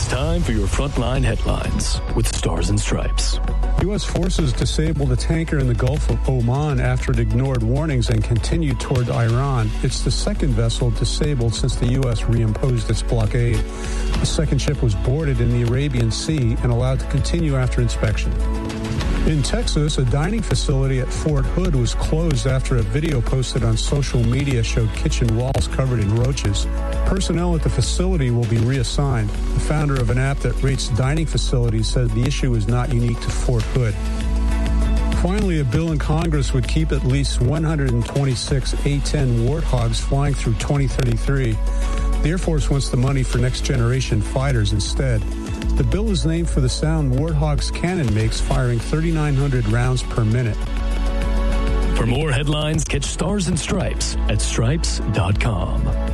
It's time for your Frontline Headlines with Stars and Stripes. U.S. forces disabled a tanker in the Gulf of Oman after it ignored warnings and continued toward Iran. It's the second vessel disabled since the U.S. reimposed its blockade. The second ship was boarded in the Arabian Sea and allowed to continue after inspection. In Texas, a dining facility at Fort Hood was closed after a video posted on social media showed kitchen walls covered in roaches. Personnel at the facility will be reassigned. The founder of an app that rates dining facilities said the issue is not unique to Fort Hood. Finally, a bill in Congress would keep at least 126 A-10 Warthogs flying through 2033. The Air Force wants the money for next-generation fighters instead. The bill is named for the sound Warthog's cannon makes, firing 3,900 rounds per minute. For more headlines, catch Stars and Stripes at stripes.com.